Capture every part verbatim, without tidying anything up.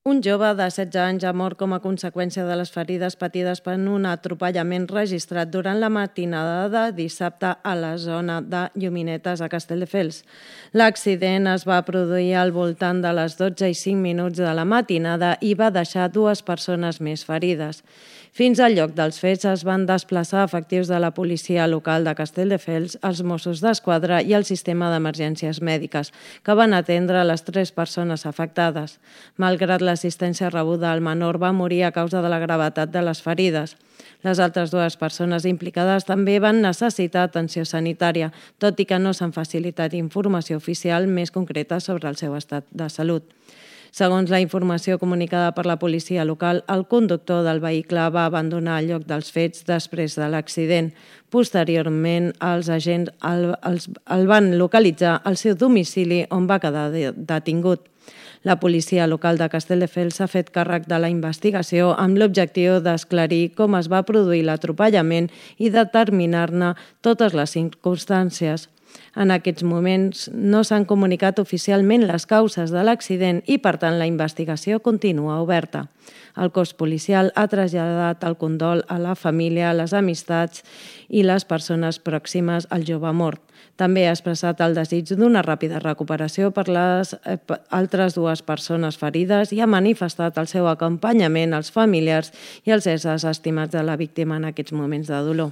Un jove de setze anys ha mort com a conseqüència de les ferides patides per un atropellament registrat durant la matinada de dissabte a la zona de Lluminetes a Castelldefels. L'accident es va produir al voltant de les dotze i cinc minuts de la matinada i va deixar dues persones més ferides. Fins al lloc dels fets es van desplaçar efectius de la policia local de Castelldefels, els Mossos d'Esquadra i el sistema d'emergències mèdiques, que van atendre les tres persones afectades. Malgrat l'assistència rebuda, el menor va morir a causa de la gravetat de les ferides. Les altres dues persones implicades també van necessitar atenció sanitària, tot i que no s'han facilitat informació oficial més concreta sobre el seu estat de salut. Segons la informació comunicada per la policia local, el conductor del vehicle va abandonar el lloc dels fets després de l'accident. Posteriorment, els agents el, els, el van localitzar al seu domicili on va quedar detingut. La policia local de Castelldefels s'ha fet càrrec de la investigació amb l'objectiu d'esclarir com es va produir l'atropellament i determinar-ne totes les circumstàncies. En aquests moments no s'han comunicat oficialment les causes de l'accident i, per tant, la investigació continua oberta. El cos policial ha traslladat el condol a la família, les amistats i les persones pròximes al jove mort. També ha expressat el desig d'una ràpida recuperació per les altres dues persones ferides i ha manifestat el seu acompanyament als familiars i als éssers estimats de la víctima en aquests moments de dolor.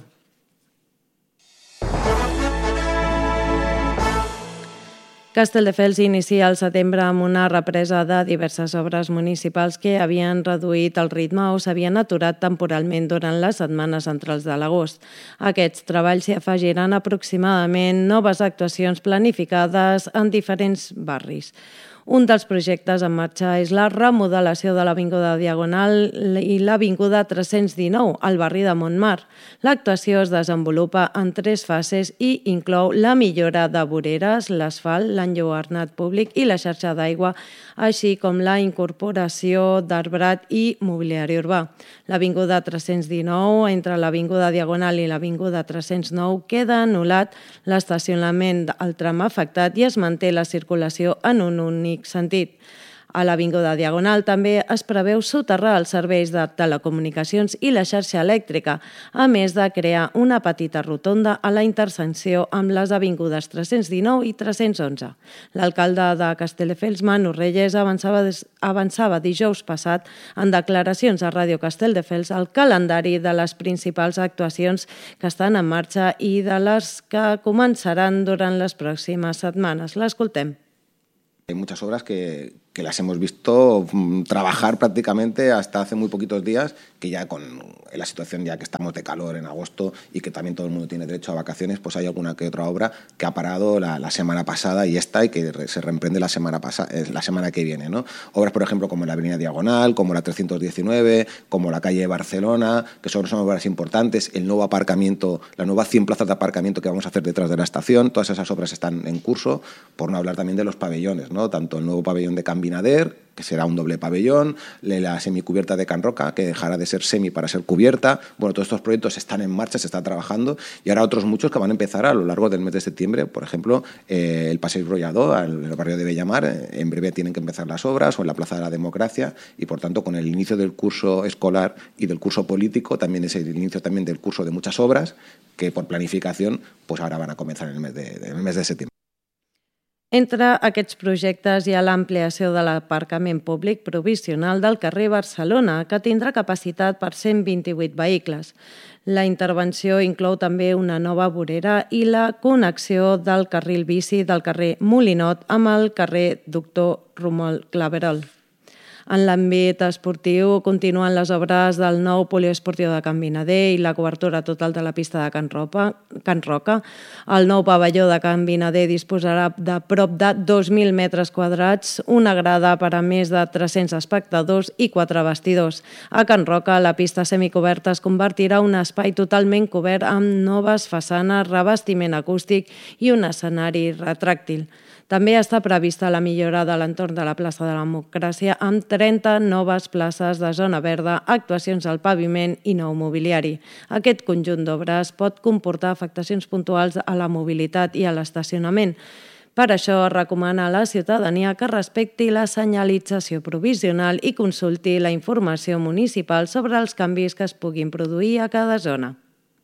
Castelldefels inicia el setembre amb una represa de diverses obres municipals que havien reduït el ritme o s'havien aturat temporalment durant les setmanes centrals de l'agost. A aquests treballs s'hi afegiran aproximadament noves actuacions planificades en diferents barris. Un dels projectes en marxa és la remodelació de l'Avinguda Diagonal i l'Avinguda tres-cents dinou, al barri de Montmar. L'actuació es desenvolupa en tres fases i inclou la millora de voreres, l'asfalt, l'enlluernat públic i la xarxa d'aigua, així com la incorporació d'arbrat i mobiliari urbà. L'Avinguda tres-cents dinou, entre l'Avinguda Diagonal i l'Avinguda tres-cents nou, queda anul·lat l'estacionament al tram afectat i es manté la circulació en un únic sentit. A l'Avinguda Diagonal també es preveu soterrar els serveis de telecomunicacions i la xarxa elèctrica, a més de crear una petita rotonda a la intersecció amb les avingudes tres-cents dinou i tres-cents onze. L'alcalde de Castelldefels, Manu Reyes, avançava, avançava dijous passat en declaracions a Ràdio Castelldefels el calendari de les principals actuacions que estan en marxa i de les que començaran durant les pròximes setmanes. L'escoltem. Hay muchas obras que, que las hemos visto trabajar prácticamente hasta hace muy poquitos días, que ya con la situación ya que estamos de calor en agosto y que también todo el mundo tiene derecho a vacaciones, pues hay alguna que otra obra que ha parado la, la semana pasada y esta y que se reemprende la semana, pasa, la semana que viene, ¿no? Obras, por ejemplo, como la Avenida Diagonal, como la trescientos diecinueve, como la calle Barcelona, que son, son obras importantes, el nuevo aparcamiento, las nuevas cien plazas de aparcamiento que vamos a hacer detrás de la estación, todas esas obras están en curso, por no hablar también de los pabellones, ¿no? Tanto el nuevo pabellón de Can Binader, que será un doble pabellón, la semicubierta de Can Roca, que dejará de ser semi para ser cubierta. Bueno, todos estos proyectos están en marcha, se está trabajando, y ahora otros muchos que van a empezar a lo largo del mes de septiembre. Por ejemplo, eh, el Passeig Brollador, en el barrio de Bellamar, eh, en breve tienen que empezar las obras, o en la Plaza de la Democracia, y por tanto con el inicio del curso escolar y del curso político, también es el inicio también del curso de muchas obras que por planificación pues ahora van a comenzar en el mes de, en el mes de septiembre. Entre aquests projectes hi ha l'ampliació de l'aparcament públic provisional del carrer Barcelona, que tindrà capacitat per cent vint-i-vuit vehicles. La intervenció inclou també una nova vorera i la connexió del carril bici del carrer Molinot amb el carrer Doctor Romuald Claverol. En l'àmbit esportiu continuen les obres del nou poliesportiu de Can Binader i la cobertura total de la pista de Can Roca. Can Roca. El nou pavelló de Can Binader disposarà de prop de dos mil metres quadrats, una grada per a més de tres-cents espectadors i quatre vestidors. A Can Roca, la pista semicoberta es convertirà en un espai totalment cobert amb noves façanes, revestiment acústic i un escenari retràctil. També està prevista la millora de l'entorn de la plaça de la Democràcia amb trenta noves places de zona verda, actuacions al paviment i nou mobiliari. Aquest conjunt d'obres pot comportar afectacions puntuals a la mobilitat i a l'estacionament, Per això es recomana a la ciutadania que respecti la senyalització provisional i consulti la informació municipal sobre els canvis que es puguin produir a cada zona.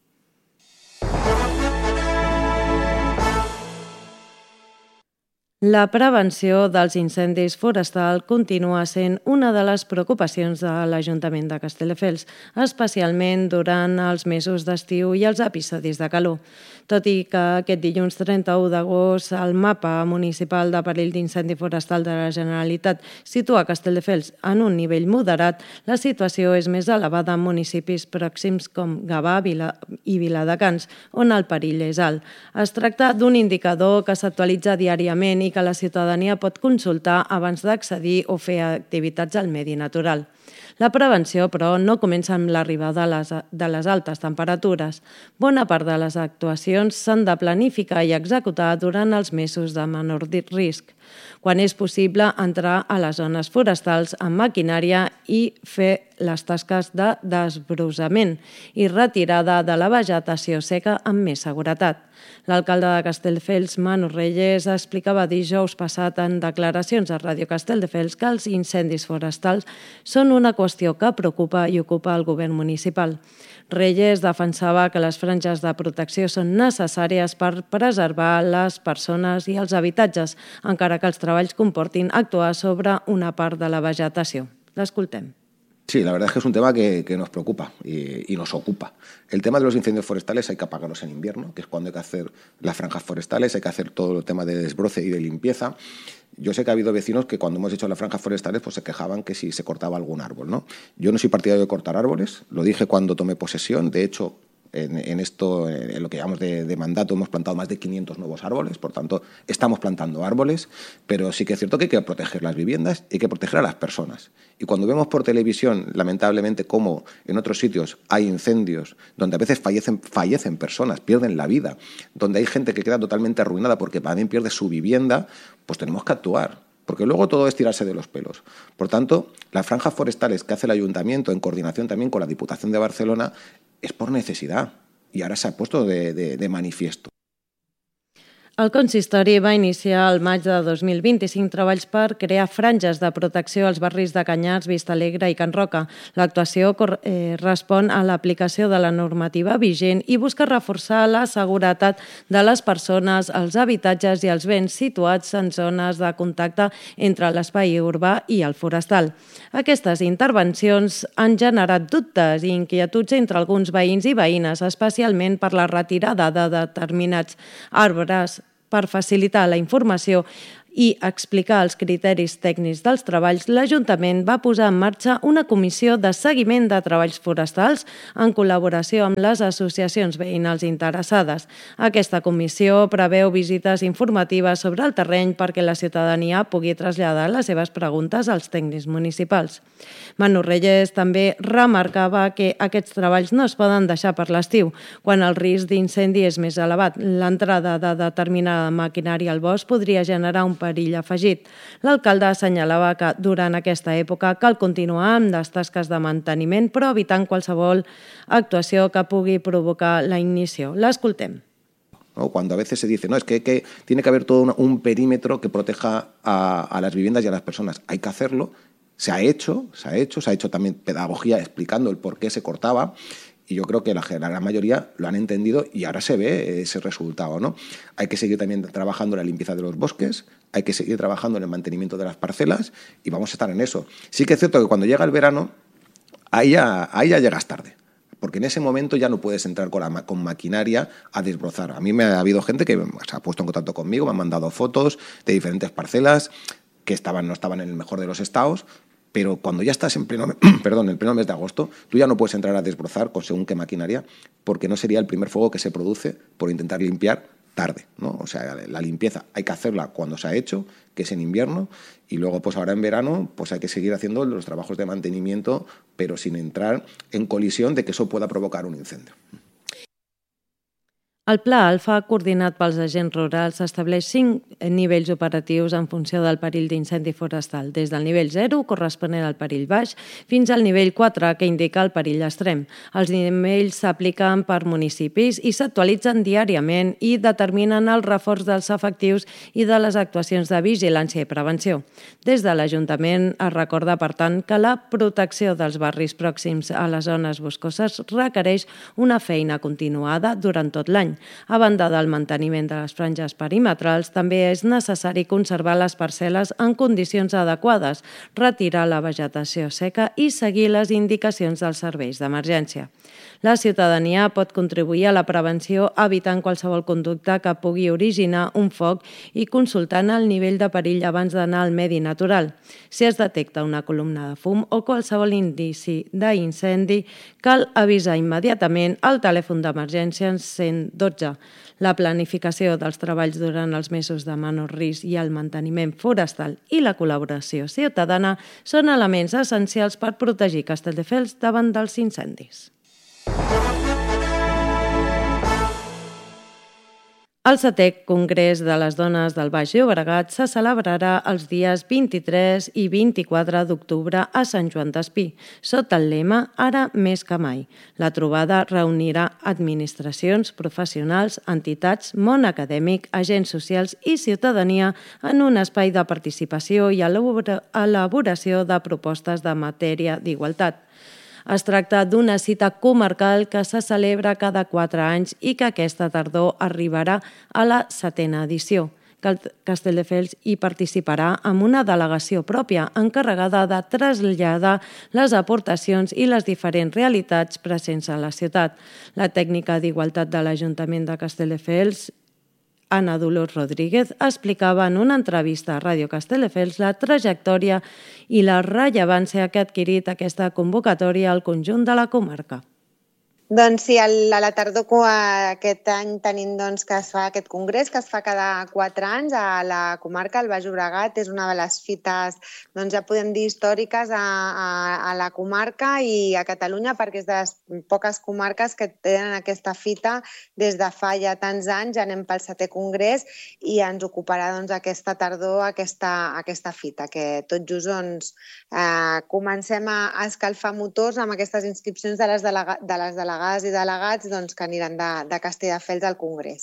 La prevenció dels incendis forestals continua sent una de les preocupacions de l'Ajuntament de Castelldefels, especialment durant els mesos d'estiu i els episodis de calor. Tot i que aquest dilluns trenta-u d'agost el mapa municipal de perill d'incendi forestal de la Generalitat situa Castelldefels en un nivell moderat, la situació és més elevada en municipis pròxims com Gavà Vila i Viladecans, on el perill és alt. Es tracta d'un indicador que s'actualitza diàriament i que la ciutadania pot consultar abans d'accedir o fer activitats al medi natural. La prevenció, però, no comença amb l'arribada de les altes temperatures. Bona part de les actuacions s'han de planificar i executar durant els mesos de menor risc, quan és possible entrar a les zones forestals amb maquinària i fer les tasques de desbrossament i retirada de la vegetació seca amb més seguretat. L'alcalde de Castelldefels, Manu Reyes, explicava dijous passat en declaracions a Ràdio Castelldefels que els incendis forestals són una qüestió que preocupa i ocupa el govern municipal. Reyes defensava que les franges de protecció són necessàries per preservar les persones i els habitatges, encara que els treballs comportin actuar sobre una part de la vegetació. L'escoltem. Sí, la verdad es que es un tema que, que nos preocupa y, y nos ocupa. El tema de los incendios forestales hay que apagarlos en invierno, que es cuando hay que hacer las franjas forestales, hay que hacer todo el tema de desbroce y de limpieza. Yo sé que ha habido vecinos que cuando hemos hecho las franjas forestales pues se quejaban que si se cortaba algún árbol, ¿no? Yo no soy partidario de cortar árboles, lo dije cuando tomé posesión, de hecho... En, en esto, en lo que llamamos de, de mandato, hemos plantado más de quinientos nuevos árboles, por tanto, estamos plantando árboles, pero sí que es cierto que hay que proteger las viviendas y hay que proteger a las personas. Y cuando vemos por televisión, lamentablemente, cómo en otros sitios hay incendios, donde a veces fallecen, fallecen personas, pierden la vida, donde hay gente que queda totalmente arruinada porque también pierde su vivienda, pues tenemos que actuar. Porque luego todo es tirarse de los pelos. Por tanto, las franjas forestales que hace el Ayuntamiento, en coordinación también con la Diputación de Barcelona, es por necesidad. Y ahora se ha puesto de, de, de manifiesto. El consistori va iniciar al maig de dos mil vint-i-cinc treballs per crear franges de protecció als barris de Canyars, Vistalegre i Can Roca. L'actuació eh, respon a l'aplicació de la normativa vigent i busca reforçar la seguretat de les persones, els habitatges i els béns situats en zones de contacte entre l'espai urbà i el forestal. Aquestes intervencions han generat dubtes i inquietuds entre alguns veïns i veïnes, especialment per la retirada de determinats arbres per facilitar la informació i explicar els criteris tècnics dels treballs, l'Ajuntament va posar en marxa una comissió de seguiment de treballs forestals en col·laboració amb les associacions veïnals interessades. Aquesta comissió preveu visites informatives sobre el terreny perquè la ciutadania pugui traslladar les seves preguntes als tècnics municipals. Manu Reyes també remarcava que aquests treballs no es poden deixar per l'estiu, quan el risc d'incendi és més elevat. L'entrada de determinada maquinària al bosc podria generar un perill afegit. L'alcalde assenyalava que durant aquesta època cal continuar amb les tasques de manteniment, però evitant qualsevol actuació que pugui provocar la ignició. L'escoltem. Cuando a veces se dice, no, es que, que tiene que haber todo un, un perímetro que proteja a, a las viviendas y a las personas. Hay que hacerlo. Se ha hecho, se ha hecho, se ha hecho también pedagogía explicando el por qué se cortaba. Y yo creo que la gran mayoría lo han entendido y ahora se ve ese resultado, ¿no? Hay que seguir también trabajando en la limpieza de los bosques, hay que seguir trabajando en el mantenimiento de las parcelas y vamos a estar en eso. Sí que es cierto que cuando llega el verano, ahí ya, ahí ya llegas tarde, porque en ese momento ya no puedes entrar con, la, con maquinaria a desbrozar. A mí me ha habido gente que se ha puesto en contacto conmigo, me han mandado fotos de diferentes parcelas que estaban, no estaban en el mejor de los estados, pero cuando ya estás en pleno, perdón, en pleno mes de agosto, tú ya no puedes entrar a desbrozar con según qué maquinaria, porque no sería el primer fuego que se produce por intentar limpiar tarde, ¿no? O sea, la limpieza hay que hacerla cuando se ha hecho, que es en invierno, y luego pues ahora en verano pues hay que seguir haciendo los trabajos de mantenimiento, pero sin entrar en colisión de que eso pueda provocar un incendio. El Pla Alfa, coordinat pels agents rurals, estableix cinc nivells operatius en funció del perill d'incendi forestal, des del nivell zero, corresponent al perill baix, fins al nivell quatre, que indica el perill extrem. Els nivells s'apliquen per municipis i s'actualitzen diàriament i determinen el reforç dels efectius i de les actuacions de vigilància i prevenció. Des de l'Ajuntament es recorda, per tant, que la protecció dels barris pròxims a les zones boscoses requereix una feina continuada durant tot l'any. A banda del manteniment de les franges perimetrals, també és necessari conservar les parcel·les en condicions adequades, retirar la vegetació seca i seguir les indicacions dels serveis d'emergència. La ciutadania pot contribuir a la prevenció evitant qualsevol conducta que pugui originar un foc i consultant el nivell de perill abans d'anar al medi natural. Si es detecta una columna de fum o qualsevol indici d'incendi, cal avisar immediatament al telèfon d'emergència cent dotze. La planificació dels treballs durant els mesos de menor risc i el manteniment forestal i la col·laboració ciutadana són elements essencials per protegir Castelldefels davant dels incendis. El setè Congrés de les Dones del Baix Llobregat se celebrarà els dies vint-i-tres i vint-i-quatre d'octubre a Sant Joan d'Espí, sota el lema Ara més que mai. La trobada reunirà administracions, professionals, entitats, món acadèmic, agents socials i ciutadania en un espai de participació i elaboració de propostes de matèria d'igualtat. Es tracta d'una cita comarcal que se celebra cada quatre anys i que aquesta tardor arribarà a la setena edició. Castelldefels hi participarà amb una delegació pròpia encarregada de traslladar les aportacions i les diferents realitats presents a la ciutat. La tècnica d'igualtat de l'Ajuntament de Castelldefels, Ana Dolors Rodríguez, explicava en una entrevista a Ràdio Castelldefels la trajectòria i la rellevància que ha adquirit aquesta convocatòria al conjunt de la comarca. Doncs sí, a la tardor aquest any tenim doncs, que es fa aquest congrés, que es fa cada quatre anys a la comarca, al Baix Llobregat. És una de les fites, doncs, ja podem dir, històriques a, a, a la comarca i a Catalunya, perquè és de les poques comarques que tenen aquesta fita des de fa ja tants anys. Ja anem pel setè congrés i ens ocuparà doncs, aquesta tardor aquesta, aquesta fita, que tot just doncs, eh, comencem a escalfar motors amb aquestes inscripcions de les, delega, de les delegades i delegats doncs, que aniran de, de Castelldefels al Congrés.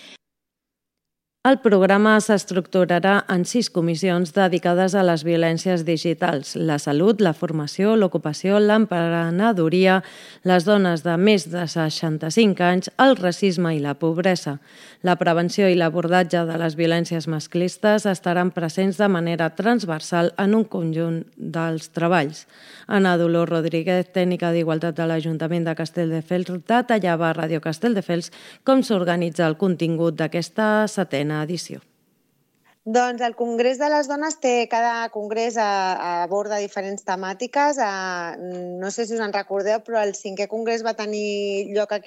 El programa s'estructurarà en sis comissions dedicades a les violències digitals: la salut, la formació, l'ocupació, l'emprenedoria, les dones de més de seixanta-cinc anys, el racisme i la pobresa. La prevenció i l'abordatge de les violències masclistes estaran presents de manera transversal en un conjunt dels treballs. Ana Dolors Rodríguez, tècnica d'Igualtat de l'Ajuntament de Castelldefels, detallava a Ràdio Castelldefels com s'organitza el contingut d'aquesta setena edició. Doncs el Congrés de les Dones té, cada congrés aborda diferents temàtiques. No sé si us en recordeu, però el cinquè congrés va tenir lloc aquí